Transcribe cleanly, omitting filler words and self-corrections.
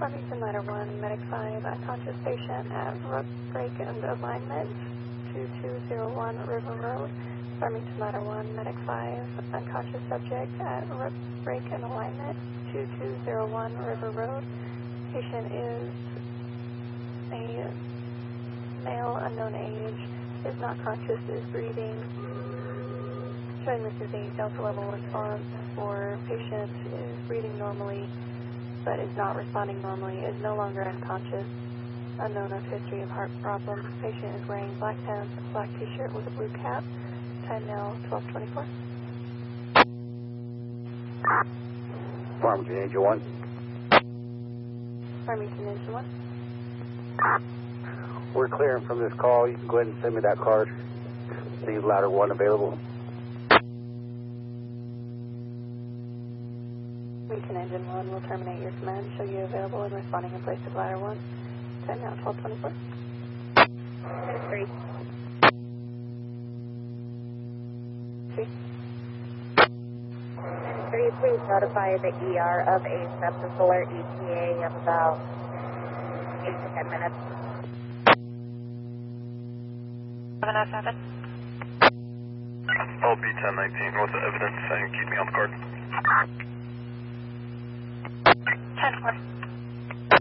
Farmington Ladder 1, Medic 5, unconscious patient at break and alignment, 2201 River Road. Farmington Ladder 1, Medic 5, unconscious subject at break and alignment, 2201 River Road. Patient is a male, unknown age, is not conscious, is breathing. Showing this is a Delta level response for patient is breathing normally, but is not responding normally, is no longer unconscious, unknown of history of heart problems. Patient is wearing black pants, black t-shirt with a blue cap. Time now 12:24. Farmington Engine 1. Farmington Engine 1. We're clearing from this call. You can go ahead and send me that card. Leave ladder 1 available. Farmington Engine 1 will terminate your command. Show you available and responding in place of ladder 1. Time now 12:24. 3. 3. 3, please notify the ER of a sepsis alert ETA of about 8 to 10 minutes. 707. LB 1019, what's the evidence saying? Keep me on the card. 10-4.